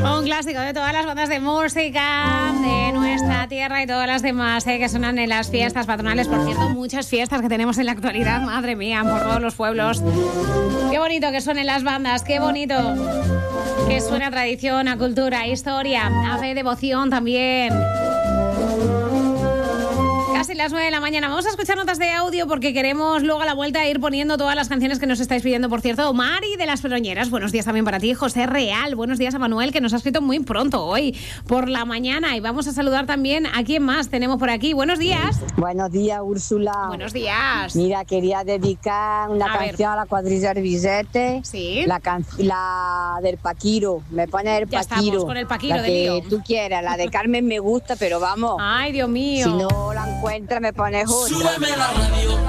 Un clásico de todas las bandas de música de nuestra tierra y todas las demás que suenan en las fiestas patronales. Por cierto, muchas fiestas que tenemos en la actualidad, madre mía, por todos los pueblos. Qué bonito que suenen las bandas, qué bonito que suena tradición, a cultura, a historia, a fe, devoción también. Casi las 9 de la mañana. Vamos a escuchar notas de audio porque queremos luego a la vuelta ir poniendo todas las canciones que nos estáis pidiendo. Por cierto, Mari de Las Peroñeras, buenos días también para ti. José Real, buenos días a Manuel, que nos ha escrito muy pronto hoy por la mañana. Y vamos a saludar también a quién más tenemos por aquí. Buenos días. Buenos días, Úrsula. Buenos días. Mira, quería dedicar una canción a la cuadrilla Arbisete. Sí. La del Paquiro. Me pone el ya Paquiro. Estamos con el Paquiro la de que lío. tú quieras. La de Carmen me gusta, pero vamos. Ay, Dios mío. Si no la encuentras, me pones otra. Súbeme la radio.